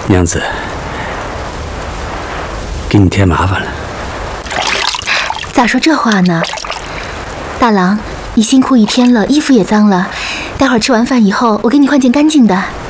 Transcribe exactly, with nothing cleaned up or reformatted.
娘子，给你添麻烦了。 咋说这话呢？大郎，你辛苦一天了，衣服也脏了，待会儿吃完饭以后，我给你换件干净的。